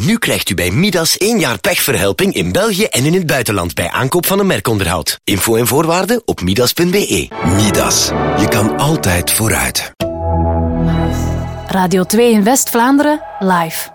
Nu krijgt u bij Midas 1 jaar pechverhelping in België en in het buitenland bij aankoop van een merkonderhoud. Info en voorwaarden op midas.be. Midas. Je kan altijd vooruit. Radio 2 in West-Vlaanderen, live.